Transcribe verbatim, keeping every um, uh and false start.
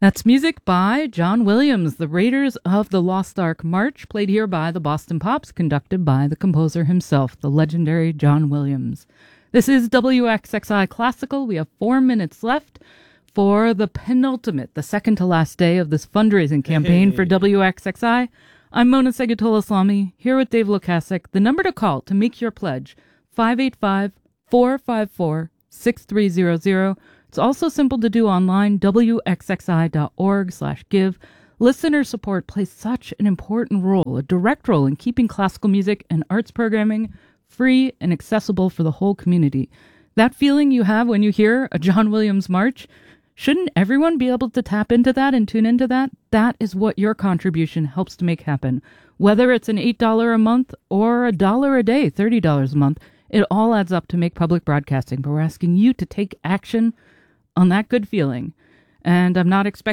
That's music by John Williams, the Raiders of the Lost Ark March, played here by the Boston Pops, conducted by the composer himself, the legendary John Williams. This is W X X I Classical. We have four minutes left for the penultimate, the second to last day of this fundraising campaign hey. for W X X I. I'm Mona Segutola-Islami, here with Dave Lukasik. The number to call to make your pledge, five eight five, four five four, six three zero zero. It's also simple to do online, W X X I dot org slash give. Listener support plays such an important role, a direct role in keeping classical music and arts programming free and accessible for the whole community. That feeling you have when you hear a John Williams march, shouldn't everyone be able to tap into that and tune into that? That is what your contribution helps to make happen. Whether it's an eight dollars a month or a dollar a day, thirty dollars a month, it all adds up to make public broadcasting. But we're asking you to take action on that good feeling. And I'm not expecting